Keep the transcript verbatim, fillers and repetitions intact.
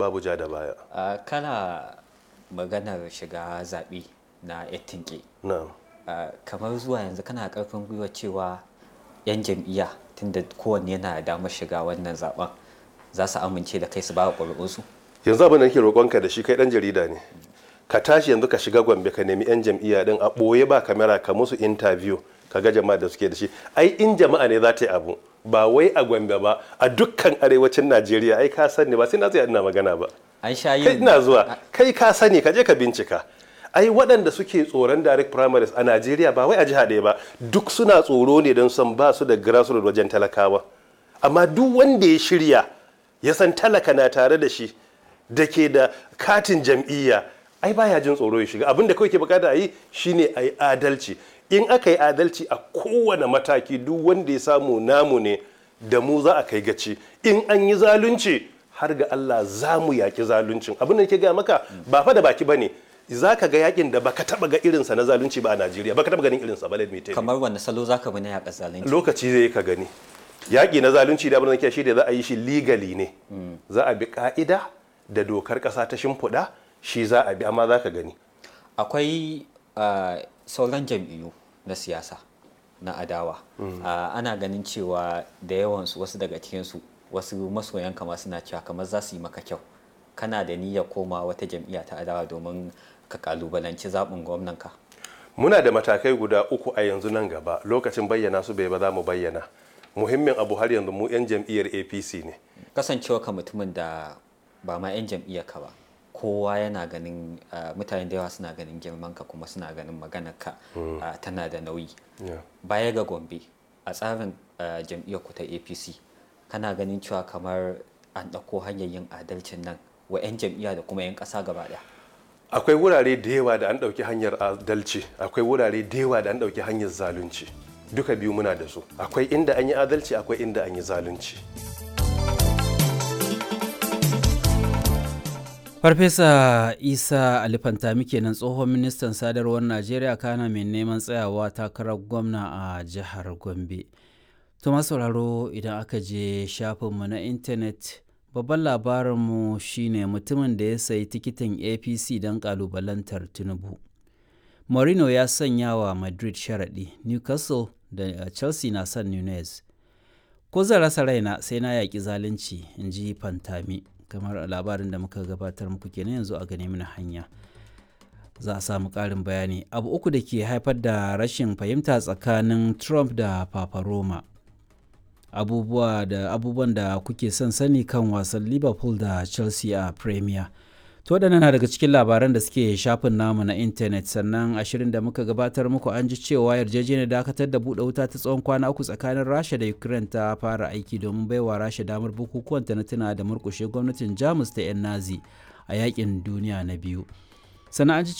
babu ja da baya. Uh, kana maganar shiga zaɓe na yattinke. Na'am. Uh, kamar zuwa yanzu kana ƙarfin gwiwa cewa 'yan jam'iyya tunda kowanne yana da damar shiga wannan zaɓen za su amince da kai su ba ƙuri'unsu? Yanzu abin da nake roƙonka da shi kai ɗan jarida ne. Ka tashi yanzu ka shiga Gombe ka nemi 'yan jam'iyya din a ɓoye ba kamera ka musu interview ka ga jama'a da suke da shi. Ai in jama'a ne za ta yi abu ba wai a Gombe ba a dukkan arewacin Najeriya ai ka sani ba sai na tsaya ina magana ba. An sha yin. Kai ina zuwa kai ka sani ka je ka bincika. Ai waɗanda suke tsoron direct primaries a Najeriya ba wai a jiha ɗaya ba duk suna tsoro ne don san ba su da grassroots wajen talakawa. Amma duk wanda ya shirya ya san talaka na tare da shi da ke da katin jam'iyya ai baya jin tsoro ya shiga. Abin da kawai ke bukata a yi shine a yi adalci. In aka yi adalci a kowane mataki duk wanda ya samu namu ne da mu za a kai gaci. In an yi zalunci har ga Allah za mu yaƙi zaluncin. Abin da ke gaya maka ba fa da baki ba ne. Za ka ga yakin da baka taba ga irinsa na zalunci ba a Najeriya baka taba ganin irinsa ba. Kamar wanda salo za ka bi na yaƙa zalunci? Lokaci zai ka gani. Yaƙi na zalunci da abin da ke shi da za a yi shi legally ne. Za a bi ka'ida da dokar ƙasa ta shimfiɗa shi za a bi amma za ka gani. Akwai uh, sauran jam'iyyu na siyasa na adawa. Mm. Uh, ana ganin cewa da yawansu wasu daga cikinsu wasu masoyan kama suna cewa kamar za su yi maka kyau. Kana da niyyar koma wata jam'iyya ta adawa domin ka kalubalanci zaɓin gwamnanka? Muna da matakai guda uku a yanzu nan gaba lokacin bayyana su bai ba za mu bayyana. Muhimmin abu har yanzu mu 'yan jam'iyyar A P C ne. Kasancewa ka mutumin da ba ma 'yan jam'iyyar ka ba kowa yana ganin uh, mutane da yawa suna ganin girman ka kuma suna ganin maganar ka mm. uh, tana da nauyi. Yeah. Baya ga Gombe a tsarin uh, jam'iyyar ku ta A P C kana ganin cewa kamar an ɗauko hanyar yin adalcin nan wa 'yan jam'iyya da kuma 'yan ƙasa gaba ɗaya? Akwai wurare da yawa da an ɗauki hanyar adalci, akwai wurare da yawa da an ɗauki hanyar zalunci. Duka biyu muna da su. Akwai inda an yi adalci, akwai inda an yi zalunci. Farfesa Isa Ali Fantami kenan tsohon ministan sadarwar Najeriya kana mai neman tsayawa takarar gwamna a jihar Gombe. To sauraro idan aka je shafinmu na intanet babban labarinmu shine mutumin da ya sayi tikitin A P C don kalubalantar Tinubu. Mourinho ya sanya wa Madrid sharaɗi, Newcastle da Chelsea na son Nunez. Ko zan rasa raina sai na yaƙi zalunci, in ji Fantami. Kamar labarin da muka gabatar muku kenan yanzu a gane mana hanya. Za a samu ƙarin bayani. Abu uku da ke haifar da rashin fahimta tsakanin Trump da Papa Roma. abubuwa da abubuwan da kuke son sani kan wasan Liverpool da Chelsea a Premier. To waɗannan na daga cikin labaran da suke shafin namu na intanet. Sannan ashirin da muka gabatar muku an ji cewa yarjejeniyar dakatar da buɗe wuta ta tsawon kwana uku tsakanin Rasha da Ukraine ta fara aiki domin baiwa Rasha damar bukukuwan ta na tuna da murƙushe gwamnatin Jamus ta 'yan Nazi a yakin duniya na biyu. Sannan an ji